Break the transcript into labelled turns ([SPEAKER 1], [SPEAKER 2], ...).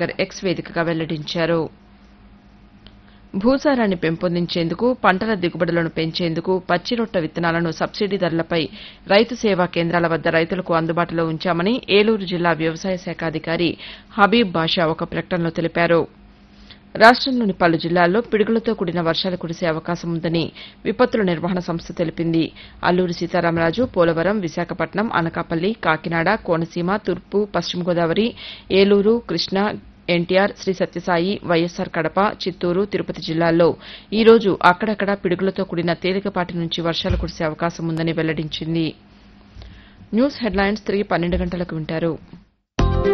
[SPEAKER 1] Chandrasekhar X వేదికగా వెల్లడించారు. భూసారాన్ని పెంపొందించేందుకు, పంటల దిగుబడులను పెంచేందుకు పచ్చిరొట్ట విత్తనాలను సబ్సిడీ ధరలపై రైతు సేవా కేంద్రాల వద్ద రైతులకు అందుబాటులో ఉంచామని ఏలూరు జిల్లా వ్యవసాయ శాఖ అధికారి హబీబ్ బాషా ఒక ప్రకటనలో తెలిపారు. రాష్టంలోని పలు జిల్లాల్లో పిడుగులతో కూడిన వర్షాలు కురిసే అవకాశం ఉందని విపత్తుల నిర్వహణ సంస్థ తెలిపింది. అల్లూరి సీతారామరాజు, పోలవరం, విశాఖపట్నం, అనకాపల్లి, కాకినాడ, కోనసీమ, తూర్పు, పశ్చిమ గోదావరి, ఏలూరు, కృష్ణా, ఎన్టీఆర్, శ్రీ సత్యసాయి, వైఎస్సార్ కడప, చిత్తూరు, తిరుపతి జిల్లాల్లో ఈ రోజు అక్కడక్కడా పిడుగులతో కూడిన తేలికపాటి నుంచి వర్షాలు కురిసే అవకాశం ఉందని వెల్లడించింది. న్యూస్ హెడ్లైన్స్ తిరిగి 12 గంటలకు వింటారు.